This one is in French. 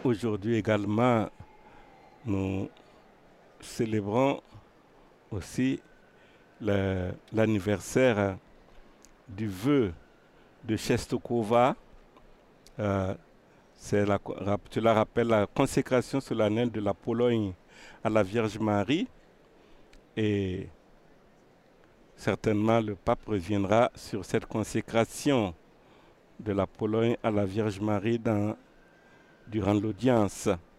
Aujourd'hui également, nous célébrons aussi l'anniversaire du vœu de Czestochowa. Euh, Cela rappelle la consécration solennelle de la Pologne à la Vierge Marie. Et certainement, le pape reviendra sur cette consécration de la Pologne à la Vierge Marie durant l'audience.